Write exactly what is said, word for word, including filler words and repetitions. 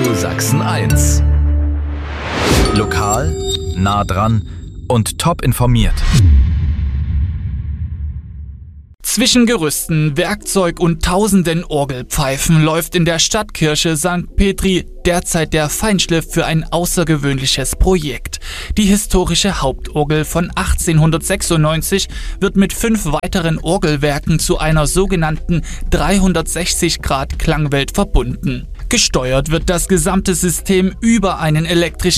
Radio Sachsen eins. Lokal, nah dran und top informiert. Zwischen Gerüsten, Werkzeug und tausenden Orgelpfeifen läuft in der Stadtkirche Sankt Petri derzeit der Feinschliff für ein außergewöhnliches Projekt. Die historische Hauptorgel von achtzehnhundertsechsundneunzig wird mit fünf weiteren Orgelwerken zu einer sogenannten dreihundertsechzig Grad Klangwelt verbunden. Gesteuert wird das gesamte System über einen elektrischen